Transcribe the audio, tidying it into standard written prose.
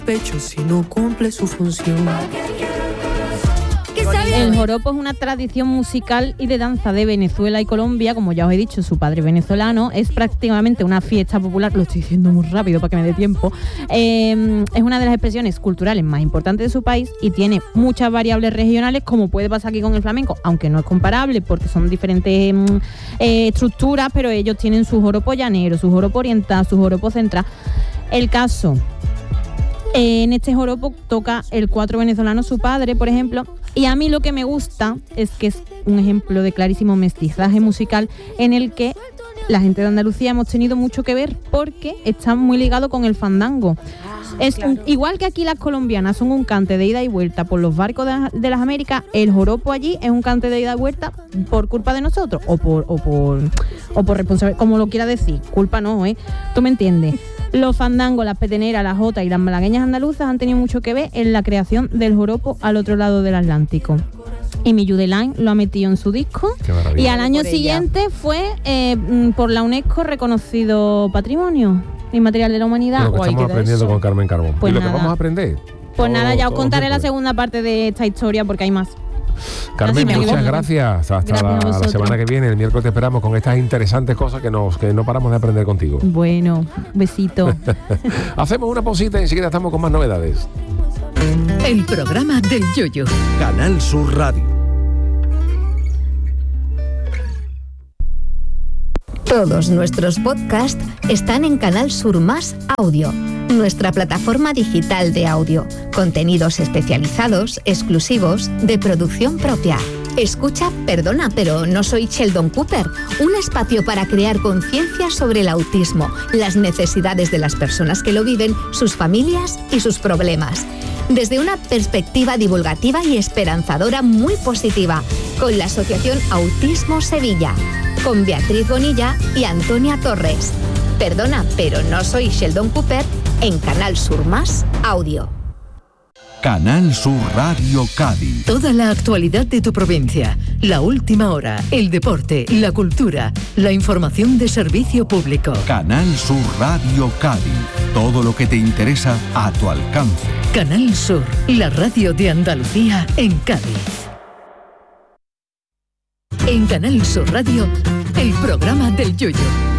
pecho si no cumple su función. El joropo es una tradición musical y de danza de Venezuela y Colombia. Como ya os he dicho, su padre venezolano. Es prácticamente una fiesta popular. Lo estoy diciendo muy rápido para que me dé tiempo. Es una de las expresiones culturales más importantes de su país y tiene muchas variables regionales, como puede pasar aquí con el flamenco, aunque no es comparable porque son diferentes estructuras, pero ellos tienen su joropo llanero, su joropo oriental, su joropo central. El caso... en este joropo toca el cuatro venezolano su padre, por ejemplo, y a mí lo que me gusta es que es un ejemplo de clarísimo mestizaje musical en el que la gente de Andalucía hemos tenido mucho que ver porque está muy ligado con el fandango. Igual que aquí las colombianas son un cante de ida y vuelta por los barcos de las Américas, el joropo allí es un cante de ida y vuelta por culpa de nosotros o por responsabilidad, como lo quiera decir. Culpa no, tú me entiendes. Los fandangos, las peteneras, las jotas y las malagueñas andaluzas han tenido mucho que ver en la creación del joropo al otro lado del Atlántico. Y Millu de Line lo ha metido en su disco. Y al año siguiente fue por la UNESCO reconocido Patrimonio Inmaterial de la Humanidad. Lo que estamos aprendiendo con Carmen Carbón. Pues ¿Y lo nada. que vamos a aprender? Pues nada, ya os contaré la segunda parte de esta historia porque hay más. Carmen, Gracias, muchas gracias. Hasta la semana que viene. El miércoles te esperamos con estas interesantes cosas que no paramos de aprender contigo. Bueno, un besito. Hacemos una pausita y enseguida estamos con más novedades. El programa del Yoyo. Canal Sur Radio. Todos nuestros podcasts están en Canal Sur Más Audio, nuestra plataforma digital de audio. Contenidos especializados, exclusivos, de producción propia. Escucha Perdona, pero no soy Sheldon Cooper, un espacio para crear conciencia sobre el autismo, las necesidades de las personas que lo viven, sus familias y sus problemas. Desde una perspectiva divulgativa y esperanzadora muy positiva, con la Asociación Autismo Sevilla, con Beatriz Bonilla y Antonia Torres. Perdona, pero no soy Sheldon Cooper, en Canal Sur Más Audio. Canal Sur Radio Cádiz. Toda la actualidad de tu provincia, la última hora, el deporte, la cultura, la información de servicio público. Canal Sur Radio Cádiz. Todo lo que te interesa a tu alcance. Canal Sur, la radio de Andalucía en Cádiz. En Canal Sur Radio, el programa del Yoyo.